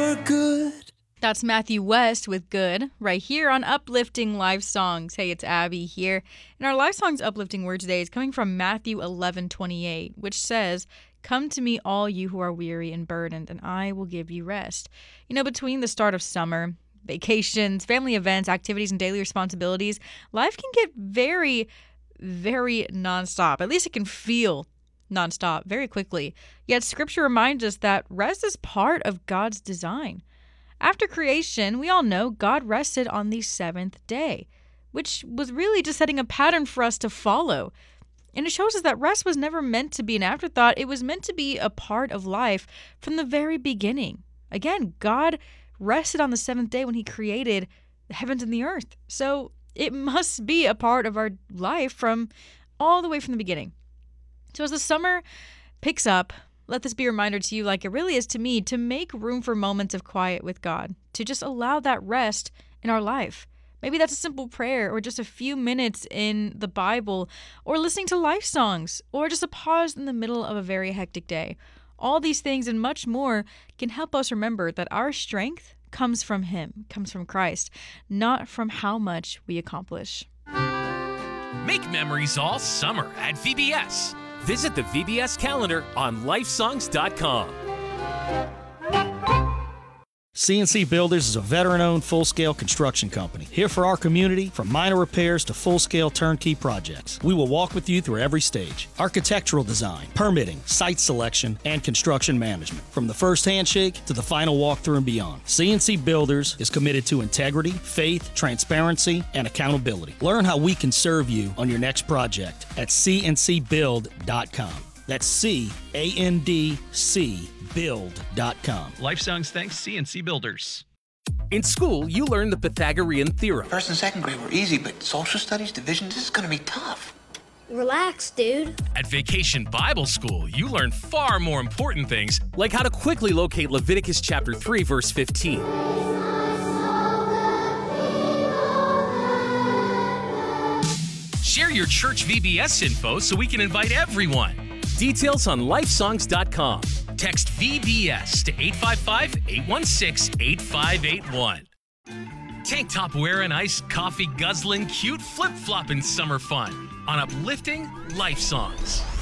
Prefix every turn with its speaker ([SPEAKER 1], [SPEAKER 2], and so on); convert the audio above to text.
[SPEAKER 1] for good.
[SPEAKER 2] That's Matthew West with Good, right here on Uplifting Live Songs. Hey, it's Abby here. And our Live Songs uplifting word today is coming from Matthew 11:28, which says, "Come to me, all you who are weary and burdened, and I will give you rest." You know, between the start of summer, vacations, family events, activities, and daily responsibilities, life can get very, very nonstop. At least it can feel nonstop very quickly. Yet Scripture reminds us that rest is part of God's design. After creation, we all know God rested on the seventh day, which was really just setting a pattern for us to follow. And it shows us that rest was never meant to be an afterthought. It was meant to be a part of life from the very beginning. Again, God rested on the seventh day when he created the heavens and the earth. So it must be a part of our life from all the way from the beginning. So as the summer picks up, let this be a reminder to you, like it really is to me, to make room for moments of quiet with God, to just allow that rest in our life. Maybe that's a simple prayer, or just a few minutes in the Bible, or listening to life songs, or just a pause in the middle of a very hectic day. All these things and much more can help us remember that our strength comes from Him, comes from Christ, not from how much we accomplish.
[SPEAKER 3] Make memories all summer at VBS. Visit the VBS calendar on lifesongs.com.
[SPEAKER 4] CNC Builders is a veteran-owned full-scale construction company. Here for our community, from minor repairs to full-scale turnkey projects. We will walk with you through every stage. Architectural design, permitting, site selection, and construction management. From the first handshake to the final walkthrough and beyond. CNC Builders is committed to integrity, faith, transparency, and accountability. Learn how we can serve you on your next project at cncbuild.com. That's CANDC build.com.
[SPEAKER 5] Life Songs thanks CNC Builders.
[SPEAKER 3] In school, you learn the Pythagorean theorem.
[SPEAKER 6] First and second grade were easy, but social studies, division, this is going to be tough.
[SPEAKER 7] Relax, dude.
[SPEAKER 3] At Vacation Bible School, you learn far more important things, like how to quickly locate Leviticus chapter 3, verse 15. Share your church VBS info so we can invite everyone. Details on lifesongs.com. Text VBS to 855-816-8581. Tank top wearing, iced coffee guzzling, cute flip-flopping summer fun on Uplifting Life Songs.